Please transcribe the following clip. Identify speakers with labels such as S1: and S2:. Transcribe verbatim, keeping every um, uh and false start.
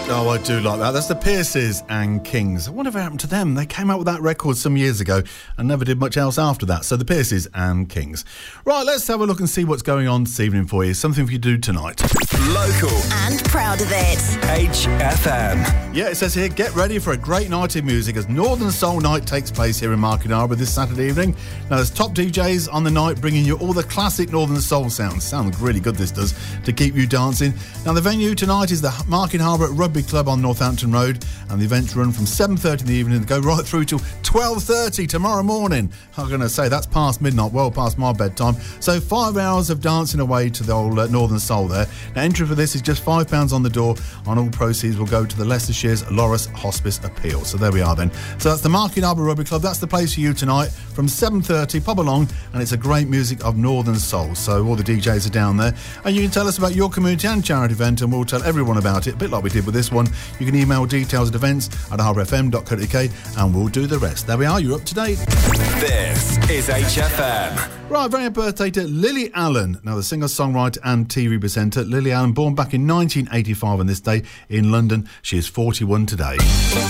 S1: Oh, I do like that. That's the Pierces and Kings. I wonder what happened to them. They came out with that record some years ago and never did much else after that. So the Pierces and Kings. Right, let's have a look and see what's going on this evening for you. Something for you to do tonight.
S2: Local.
S3: And proud of it.
S2: H F M.
S1: Yeah, it says here, get ready for a great night of music as Northern Soul Night takes place here in Market Harbour this Saturday evening. Now, there's top D Js on the night bringing you all the classic Northern Soul sounds. Sounds really good, this does, to keep you dancing. Now, the venue tonight is the Market Harbour Rugby Club on Northampton Road, and the events run from seven thirty in the evening and go right through till twelve thirty tomorrow morning. I'm going to say that's past midnight, well past my bedtime. So five hours of dancing away to the old uh, Northern Soul there. Now, entry for this is just five pounds on the door, and all proceeds will go to the Leicestershire's Loris Hospice Appeal. So there we are then. So that's the Market Harbour Rugby Club. That's the place for you tonight from seven thirty. Pop along, and it's a great music of Northern Soul. So all the D Js are down there, and you can tell us about your community and charity event, and we'll tell everyone about it, a bit like we did with this one. You can email details at events at harbour f m dot co dot u k, and we'll do the rest. There we are, you're up to date.
S2: This is H F M.
S1: Right, very happy birthday to Lily Allen. Now, the singer-songwriter and T V presenter, Lily Allen, born back in nineteen eighty-five on this day in London. She is forty-one today.